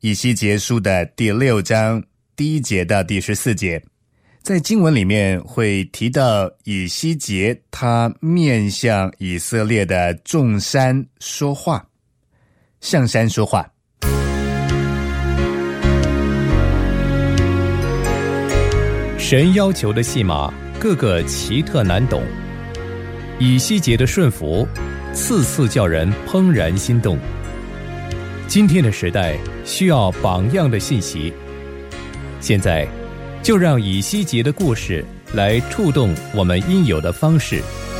以西结书的第6章第1节到第14节。在经文里面会提到以西结他面向以色列的众山说话，向山说话。 神要求的戏码个个奇特难懂，以西结的顺服次次叫人怦然心动。今天的时代需要榜样的信息，现在就让以西结的故事来触动我们应有的方式。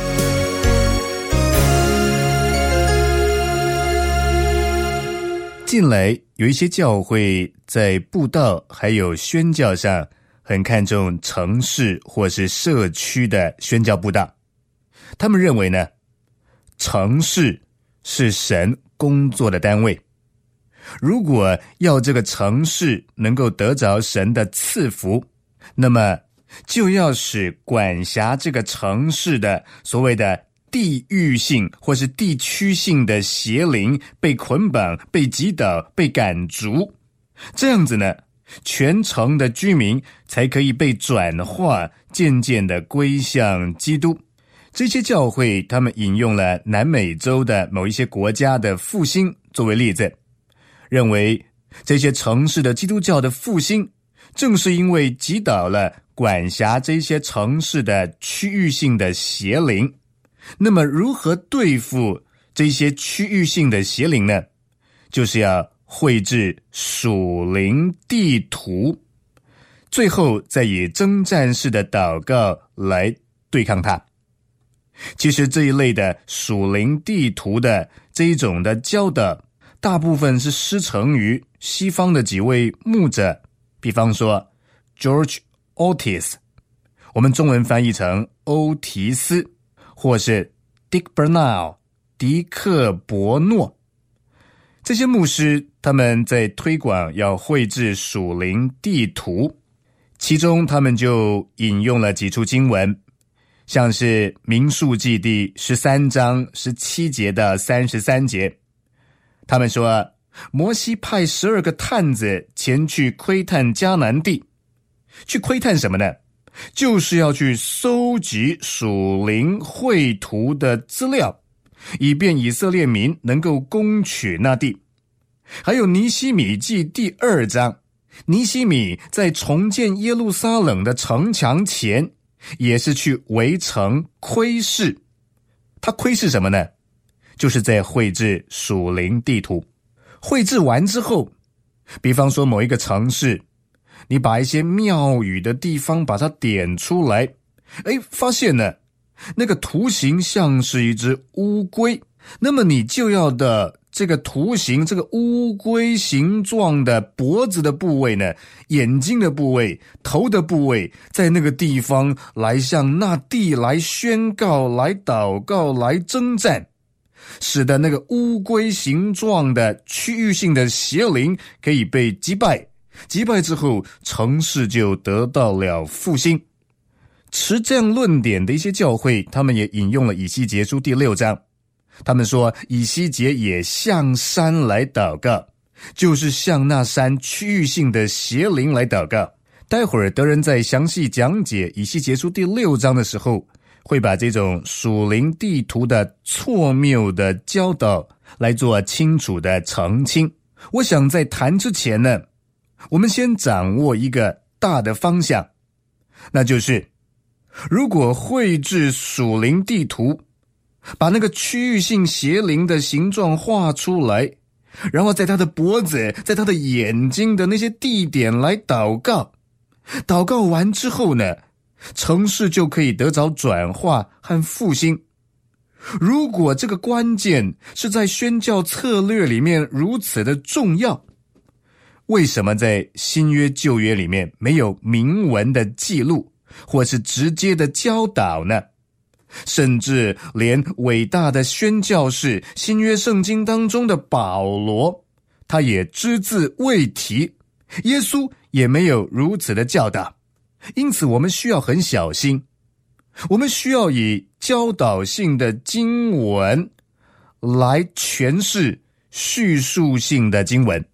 近来有一些教会在布道还有宣教上很看重城市或是社区的宣教布道。他们认为呢，城市是神工作的单位，如果要这个城市能够得着神的赐福，那么就要使管辖这个城市的所谓的地域性或是地区性的邪灵被捆绑、被击倒、被赶逐，这样子呢，全城的居民才可以被转化，渐渐的归向基督。这些教会他们引用了南美洲的某一些国家的复兴作为例子，认为这些城市的基督教的复兴正是因为击倒了管辖这些城市的区域性的邪灵。那么如何对付这些区域性的邪灵呢？就是要绘制属灵地图，最后再以征战式的祷告来对抗它。其实这一类的属灵地图的这一种的教导，大部分是师承于西方的几位牧者，比方说 George Otis， 我们中文翻译成欧提斯，或是 Dick Bernal 迪克伯诺。这些牧师他们在推广要绘制属灵地图，其中他们就引用了几处经文，像是民数记第13章17节到33节。他们说，摩西派12个探子前去窥探迦南地，去窥探什么呢？就是要去搜集属灵绘图的资料，以便以色列民能够攻取那地。还有尼希米记第2章，尼希米在重建耶路撒冷的城墙前也是去围城窥视。他窥视什么呢？就是在绘制属灵地图。绘制完之后，比方说某一个城市，你把一些庙宇的地方把它点出来，发现呢，那个图形像是一只乌龟，那么你就要的这个图形，这个乌龟形状的脖子的部位呢，眼睛的部位，头的部位，在那个地方来向那地来宣告、来祷告、来征战，使得那个乌龟形状的区域性的邪灵可以被击败，击败之后城市就得到了复兴。持这样论点的一些教会，他们也引用了以西结书第6章，他们说以西结也向山来祷告，就是向那山区域性的邪灵来祷告。待会儿德仁在详细讲解以西结书第6章的时候，会把这种属灵地图的错谬的教导来做清楚的澄清。我想在谈之前呢，我们先掌握一个大的方向，那就是如果绘制属灵地图，把那个区域性邪灵的形状画出来，然后在他的脖子，在他的眼睛的那些地点来祷告，祷告完之后呢，城市就可以得着转化和复兴。如果这个关键是在宣教策略里面如此的重要，为什么在新约旧约里面没有明文的记录或是直接的教导呢？甚至连伟大的宣教士新约圣经当中的保罗，他也只字未提，耶稣也没有如此的教导。因此我们需要很小心，我们需要以教导性的经文来诠释叙述性的经文。